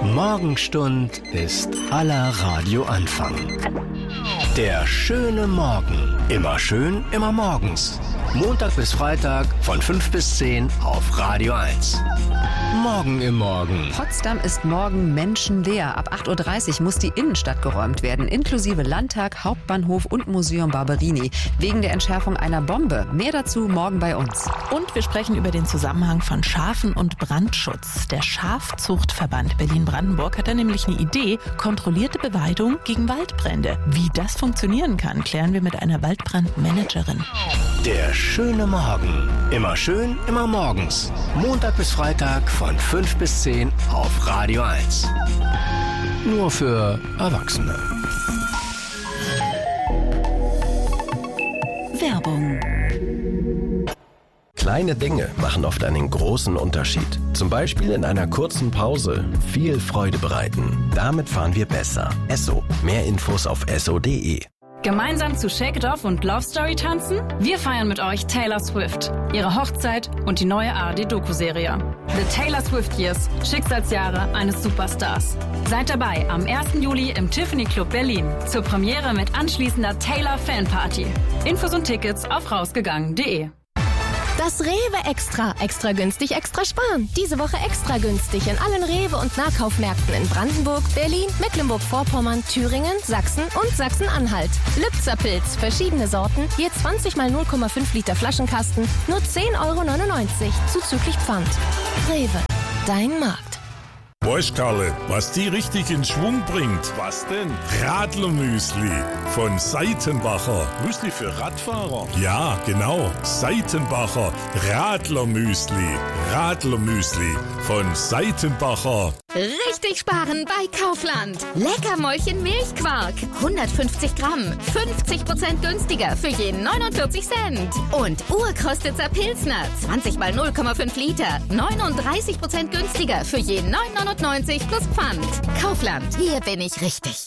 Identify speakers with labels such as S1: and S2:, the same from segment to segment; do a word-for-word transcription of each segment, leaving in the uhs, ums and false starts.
S1: Morgenstund ist aller Radioanfang. Der schöne Morgen. Immer schön, immer morgens. Montag bis Freitag von fünf bis zehn auf Radio eins. Morgen im Morgen.
S2: Potsdam ist morgen menschenleer. Ab acht Uhr dreißig muss die Innenstadt geräumt werden, inklusive Landtag, Hauptbahnhof und Museum Barberini, wegen der Entschärfung einer Bombe. Mehr dazu morgen bei uns.
S3: Und wir sprechen über den Zusammenhang von Schafen und Brandschutz. Der Schafzuchtverband Berlin-Brandenburg hat da nämlich eine Idee: kontrollierte Beweidung gegen Waldbrände. Wie das funktionieren kann, klären wir mit einer Waldbrandmanagerin.
S1: Der schöne Morgen. Immer schön, immer morgens. Montag bis Freitag von fünf bis zehn auf Radio eins. Nur für Erwachsene.
S3: Werbung.
S4: Kleine Dinge machen oft einen großen Unterschied. Zum Beispiel in einer kurzen Pause viel Freude bereiten. Damit fahren wir besser. Esso. Mehr Infos auf esso punkt de.
S5: Gemeinsam zu Shake It Off und Love Story tanzen? Wir feiern mit euch Taylor Swift, ihre Hochzeit und die neue A R D-Doku-Serie. The Taylor Swift Years, Schicksalsjahre eines Superstars. Seid dabei am ersten Juli im Tiffany Club Berlin zur Premiere mit anschließender Taylor Fanparty. Infos und Tickets auf rausgegangen punkt de.
S6: Das Rewe Extra. Extra günstig, extra sparen. Diese Woche extra günstig in allen Rewe- und Nahkaufmärkten in Brandenburg, Berlin, Mecklenburg-Vorpommern, Thüringen, Sachsen und Sachsen-Anhalt. Lübzer Pilz, verschiedene Sorten, je zwanzig mal null Komma fünf Liter Flaschenkasten, nur zehn Euro neunundneunzig, zuzüglich Pfand. Rewe, dein Markt.
S7: Weißt Karle, was die richtig in Schwung bringt? Was denn? Radlermüsli von Seitenbacher. Müsli für Radfahrer? Ja, genau. Seitenbacher Radlermüsli. Radlermüsli von Seitenbacher.
S8: Richtig sparen bei Kaufland. Leckermäulchen Milchquark. hundertfünfzig Gramm. fünfzig Prozent günstiger für jeden neunundvierzig Cent. Und Urkrostitzer Pilsner. zwanzig mal null Komma fünf Liter. neununddreißig Prozent günstiger für jeden neun neunundneunzig plus Pfand. Kaufland. Hier bin ich richtig.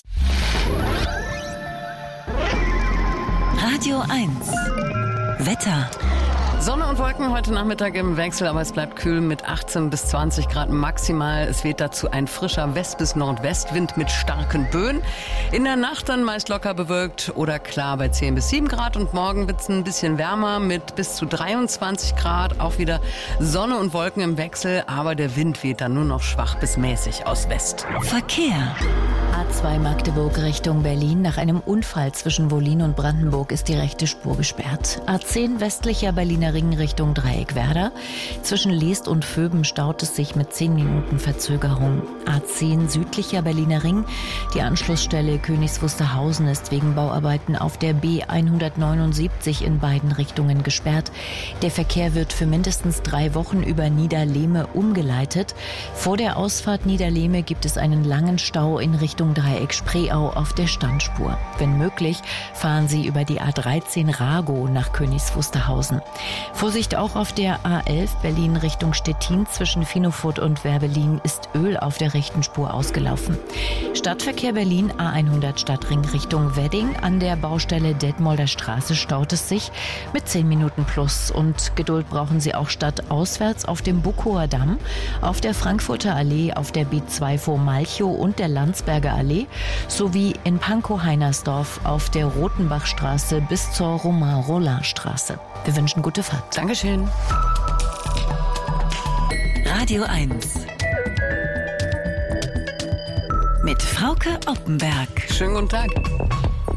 S3: Radio eins. Wetter.
S2: Sonne und Wolken heute Nachmittag im Wechsel, aber es bleibt kühl mit achtzehn bis zwanzig Grad maximal. Es weht dazu ein frischer West- bis Nordwestwind mit starken Böen. In der Nacht dann meist locker bewölkt oder klar bei zehn bis sieben Grad. Und morgen wird es ein bisschen wärmer mit bis zu dreiundzwanzig Grad. Auch wieder Sonne und Wolken im Wechsel, aber der Wind weht dann nur noch schwach bis mäßig aus West.
S3: Verkehr. A zwei Magdeburg Richtung Berlin. Nach einem Unfall zwischen Wollin und Brandenburg ist die rechte Spur gesperrt. A zehn westlicher Berliner Ring Richtung Dreieckwerder. Zwischen Leest und Vöben staut es sich mit zehn Minuten Verzögerung. A zehn südlicher Berliner Ring. Die Anschlussstelle Königs Wusterhausen ist wegen Bauarbeiten auf der B hundertneunundsiebzig in beiden Richtungen gesperrt. Der Verkehr wird für mindestens drei Wochen über Niederlehme umgeleitet. Vor der Ausfahrt Niederlehme gibt es einen langen Stau in Richtung Dreieck-Spreeau auf der Standspur. Wenn möglich, fahren Sie über die A dreizehn Rago nach Königs Wusterhausen. Vorsicht auch auf der A elf Berlin Richtung Stettin. Zwischen Finofurt und Werbelin ist Öl auf der rechten Spur ausgelaufen. Stadtverkehr Berlin A hundert Stadtring Richtung Wedding. An der Baustelle Detmolder Straße staut es sich mit zehn Minuten plus. Und Geduld brauchen Sie auch stadtauswärts auf dem Buckower Damm, auf der Frankfurter Allee, auf der B zwei vor Malchow und der Landsberger Allee sowie in Pankow-Heinersdorf auf der Rotenbachstraße bis zur Romain-Rolland-Straße. Wir wünschen gute Fahrt.
S2: Dankeschön.
S3: Radio eins. Mit Frauke Oppenberg.
S2: Schönen guten Tag.